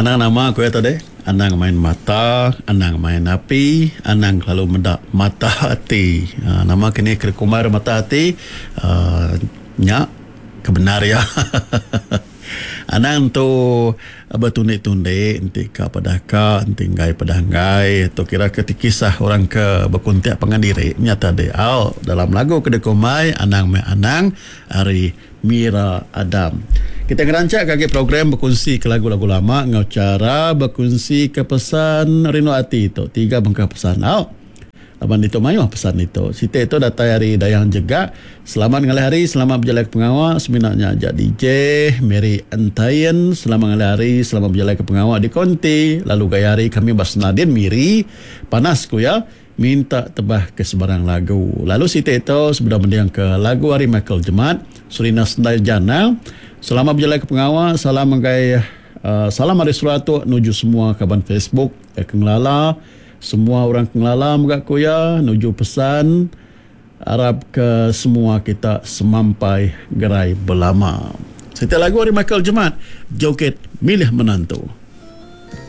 Anang nama aku ya tadi. Anang main mata, anang main api, anang lalu mendak mata hati. Nama kini Kumar mata hati. Nyak kebenar ya. Anang tu bertundik-tundik nanti ka padaka, nanti ngai padanggai atau kira kisah orang ke berkuntiak pengandiri nyata de dalam lagu Kedekumai anang me anang hari Mira Adam. Kita ngerancak kaki program berkongsi ke lagu-lagu lama ngau cara berkongsi ke pesan Rino Ati itu 3 bengkah pesan. Laban itu mayuh pesan itu. Siti itu datang hari dayang juga. Selamat ngalih hari, selamat berjalan ke pengawal. Seminatnya ajak DJ Mary Antayan. Selamat ngalih hari, selamat berjalan ke pengawal di Konti. Lalu gaya hari kami Basnadin Miri. Panasku ya. Minta tebah ke sebarang lagu. Lalu Siti itu sebelah mendiang ke lagu hari Michael Jemat. Surina Sendai Jana. Selamat berjalan ke pengawal. Salam menggai salam hari suratu nuju semua kaban Facebook. Kenglala. Semua orang Kenglala megak kuya nuju pesan harap ke semua kita semampai gerai belama. Setiap lagu hari Michael Jemat, joget milih menantu.